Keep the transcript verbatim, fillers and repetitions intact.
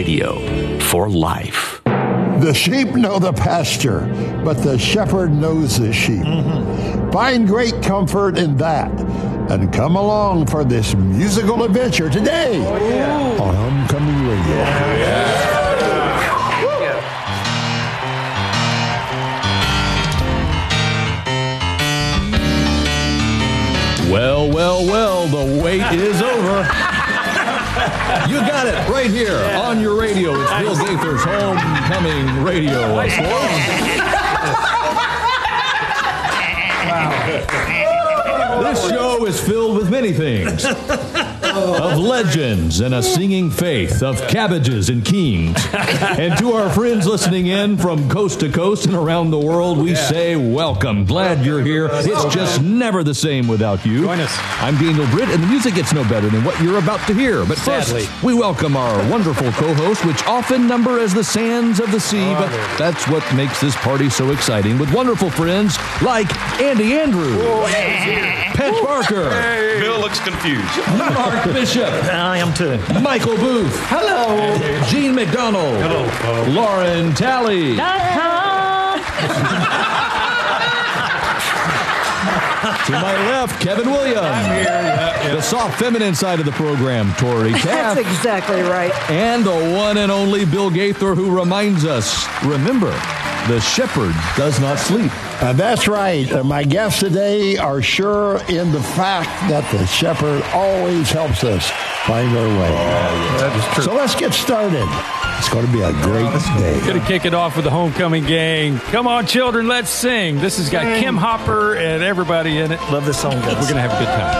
Radio for life. The sheep know the pasture, but the shepherd knows the sheep. Mm-hmm. Find great comfort in that. And come along for this musical adventure today oh, yeah. on Homecoming Radio. Yeah. Yeah. Well, well, well, the wait is over. You got it right here yeah. on your radio. It's Bill Gaither's Homecoming Radio. Wow. This show is filled with many things. Of legends and a singing faith, of cabbages and kings. And to our friends listening in from coast to coast and around the world, we yeah. say welcome. Glad you're here. It's just never the same without you. Join us. I'm Daniel Britt, and the music gets no better than what you're about to hear. But first, Sadly. we welcome our wonderful co-hosts, which often number as the sands of the sea, but that's what makes this party so exciting, with wonderful friends like Andy Andrews, Whoa, hey, Pat Barker, hey. Bill looks confused. Mark Bishop. I am too. Michael Booth. Hello. Gene McDonald. Hello. Lauren Talley. To my left, Kevin Williams. I'm here. Yeah, yeah. The soft feminine side of the program, Tori Taft. That's exactly right. And the one and only Bill Gaither, who reminds us, remember, the shepherd does not sleep. Uh, that's right. Uh, my guests today are sure in the fact that the shepherd always helps us find our way. Oh, yeah. That is true. So let's get started. It's going to be a great day. Going to kick it off with the Homecoming Gang. Come on, children, let's sing. This has got Kim Hopper and everybody in it. Love this song, guys. We're going to have a good time.